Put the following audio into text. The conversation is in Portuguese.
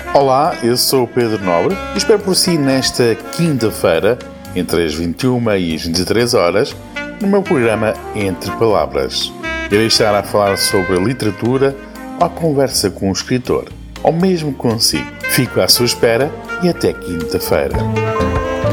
Olá, eu sou o Pedro Nobre e espero por si nesta quinta-feira, entre as 21 e as 23 horas, no meu programa Entre Palavras. Irei estar a falar sobre a literatura, ou a conversa com o escritor, ou mesmo consigo. Fico à sua espera e até quinta-feira.